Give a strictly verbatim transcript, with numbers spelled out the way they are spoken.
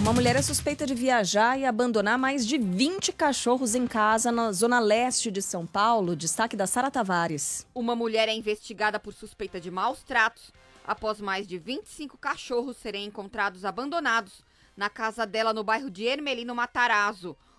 Uma mulher é suspeita de viajar e abandonar mais de vinte cachorros em casa na zona leste de São Paulo. Destaque da Sara Tavares. Uma mulher é investigada por suspeita de maus tratos após mais de vinte e cinco cachorros serem encontrados abandonados na casa dela no bairro de Ermelino Matarazzo.